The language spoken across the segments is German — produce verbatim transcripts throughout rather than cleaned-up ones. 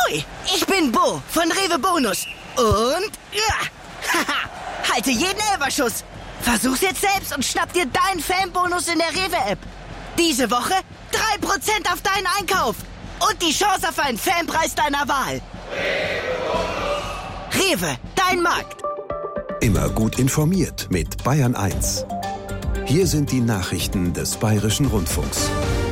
Hui, ich bin Bo von Rewe Bonus. Und, ja, haha, halte jeden Elferschuss. Versuch's jetzt selbst und schnapp dir deinen Fanbonus in der Rewe-App. Diese Woche drei Prozent auf deinen Einkauf. Und die Chance auf einen Fanpreis deiner Wahl. Rewe, dein Markt. Immer gut informiert mit Bayern eins. Hier sind die Nachrichten des Bayerischen Rundfunks.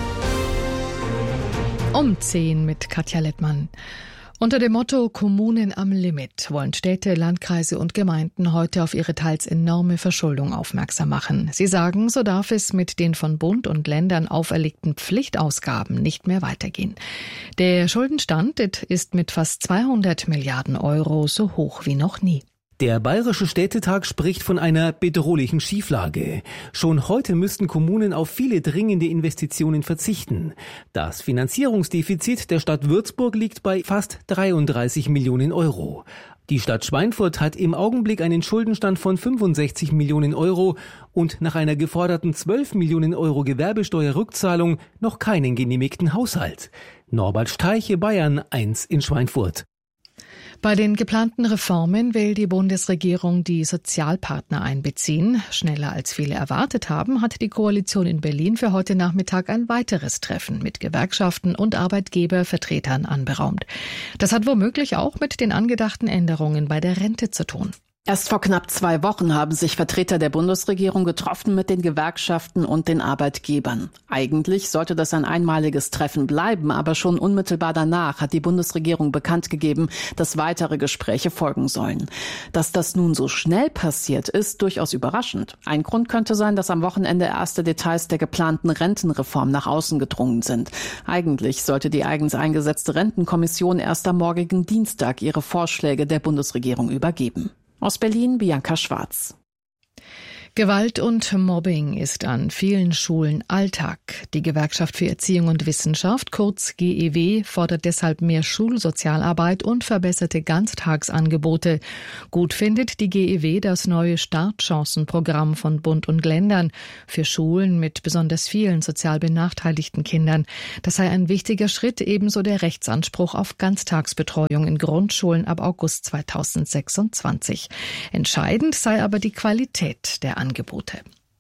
Um zehn mit Katja Lettmann. Unter dem Motto Kommunen am Limit wollen Städte, Landkreise und Gemeinden heute auf ihre teils enorme Verschuldung aufmerksam machen. Sie sagen, so darf es mit den von Bund und Ländern auferlegten Pflichtausgaben nicht mehr weitergehen. Der Schuldenstand ist mit fast zweihundert Milliarden Euro so hoch wie noch nie. Der Bayerische Städtetag spricht von einer bedrohlichen Schieflage. Schon heute müssten Kommunen auf viele dringende Investitionen verzichten. Das Finanzierungsdefizit der Stadt Würzburg liegt bei fast dreiunddreißig Millionen Euro. Die Stadt Schweinfurt hat im Augenblick einen Schuldenstand von fünfundsechzig Millionen Euro und nach einer geforderten zwölf Millionen Euro Gewerbesteuerrückzahlung noch keinen genehmigten Haushalt. Norbert Steiche, Bayern eins in Schweinfurt. Bei den geplanten Reformen will die Bundesregierung die Sozialpartner einbeziehen. Schneller als viele erwartet haben, hat die Koalition in Berlin für heute Nachmittag ein weiteres Treffen mit Gewerkschaften und Arbeitgebervertretern anberaumt. Das hat womöglich auch mit den angedachten Änderungen bei der Rente zu tun. Erst vor knapp zwei Wochen haben sich Vertreter der Bundesregierung getroffen mit den Gewerkschaften und den Arbeitgebern. Eigentlich sollte das ein einmaliges Treffen bleiben, aber schon unmittelbar danach hat die Bundesregierung bekannt gegeben, dass weitere Gespräche folgen sollen. Dass das nun so schnell passiert, ist durchaus überraschend. Ein Grund könnte sein, dass am Wochenende erste Details der geplanten Rentenreform nach außen gedrungen sind. Eigentlich sollte die eigens eingesetzte Rentenkommission erst am morgigen Dienstag ihre Vorschläge der Bundesregierung übergeben. Aus Berlin, Bianca Schwarz. Gewalt und Mobbing ist an vielen Schulen Alltag. Die Gewerkschaft für Erziehung und Wissenschaft, kurz G E W, fordert deshalb mehr Schulsozialarbeit und verbesserte Ganztagsangebote. Gut findet die G E W das neue Startchancenprogramm von Bund und Ländern für Schulen mit besonders vielen sozial benachteiligten Kindern. Das sei ein wichtiger Schritt, ebenso der Rechtsanspruch auf Ganztagsbetreuung in Grundschulen ab August zweitausendsechsundzwanzig. Entscheidend sei aber die Qualität der Angebote.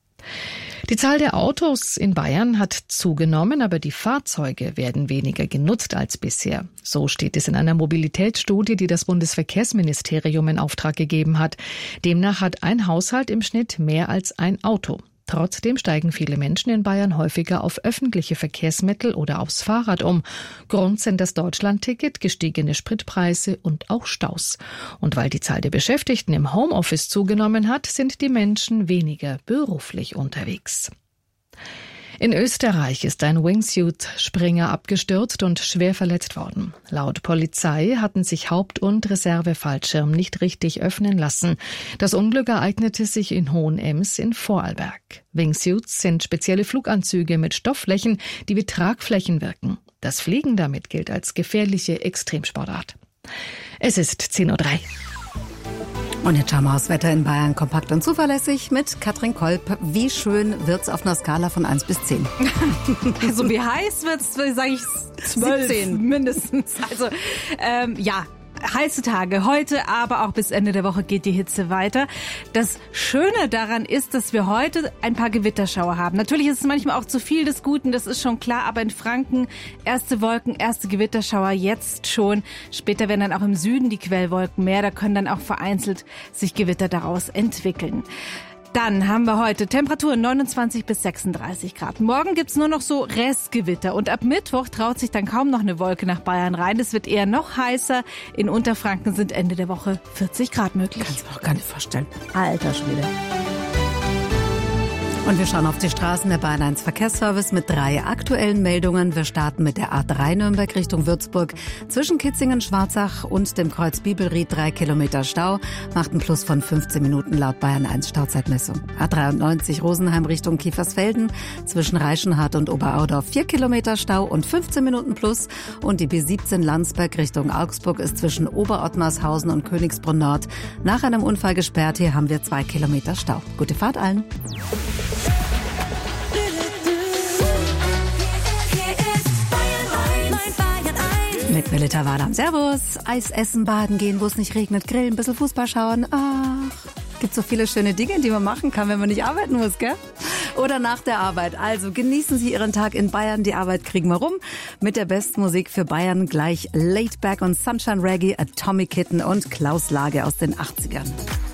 Die Zahl der Autos in Bayern hat zugenommen, aber die Fahrzeuge werden weniger genutzt als bisher. So steht es in einer Mobilitätsstudie, die das Bundesverkehrsministerium in Auftrag gegeben hat. Demnach hat ein Haushalt im Schnitt mehr als ein Auto. Trotzdem steigen viele Menschen in Bayern häufiger auf öffentliche Verkehrsmittel oder aufs Fahrrad um. Grund sind das Deutschlandticket, gestiegene Spritpreise und auch Staus. Und weil die Zahl der Beschäftigten im Homeoffice zugenommen hat, sind die Menschen weniger beruflich unterwegs. In Österreich ist ein Wingsuit-Springer abgestürzt und schwer verletzt worden. Laut Polizei hatten sich Haupt- und Reservefallschirm nicht richtig öffnen lassen. Das Unglück ereignete sich in Hohenems in Vorarlberg. Wingsuits sind spezielle Fluganzüge mit Stoffflächen, die wie Tragflächen wirken. Das Fliegen damit gilt als gefährliche Extremsportart. Es ist zehn Uhr drei. Und jetzt schauen wir aufs Wetter in Bayern kompakt und zuverlässig mit Katrin Kolb. Wie schön wird's auf einer Skala von eins bis zehn? Also wie heiß wird's, sage ich zwölf mindestens. Also ähm, ja, heiße Tage heute, aber auch bis Ende der Woche geht die Hitze weiter. Das Schöne daran ist, dass wir heute ein paar Gewitterschauer haben. Natürlich ist es manchmal auch zu viel des Guten, das ist schon klar, aber in Franken erste Wolken, erste Gewitterschauer jetzt schon. Später werden dann auch im Süden die Quellwolken mehr, da können dann auch vereinzelt sich Gewitter daraus entwickeln. Dann haben wir heute Temperaturen neunundzwanzig bis sechsunddreißig Grad. Morgen gibt's nur noch so Restgewitter und ab Mittwoch traut sich dann kaum noch eine Wolke nach Bayern rein. Es wird eher noch heißer. In Unterfranken sind Ende der Woche vierzig Grad möglich. Kannst du mir auch gar nicht vorstellen. Alter Schwede. Und wir schauen auf die Straßen der Bayern eins Verkehrsservice mit drei aktuellen Meldungen. Wir starten mit der A drei Nürnberg Richtung Würzburg. Zwischen Kitzingen, Schwarzach und dem Kreuz Bibelried drei Kilometer Stau. Macht einen Plus von fünfzehn Minuten laut Bayern eins Stauzeitmessung. A dreiundneunzig Rosenheim Richtung Kiefersfelden. Zwischen Reichenhard und Oberaudorf vier Kilometer Stau und fünfzehn Minuten Plus. Und die B siebzehn Landsberg Richtung Augsburg ist zwischen Oberottmarshausen und Königsbrunn Nord nach einem Unfall gesperrt. Hier haben wir zwei Kilometer Stau. Gute Fahrt allen. Mit Melita Wadam. Servus. Eis essen, baden gehen, wo es nicht regnet, grillen, ein bisschen Fußball schauen. Ach, gibt so viele schöne Dinge, die man machen kann, wenn man nicht arbeiten muss, gell? Oder nach der Arbeit. Also genießen Sie Ihren Tag in Bayern. Die Arbeit kriegen wir rum. Mit der besten Musik für Bayern gleich Laid Back und Sunshine Reggae, Atomic Kitten und Klaus Lage aus den achtzigern.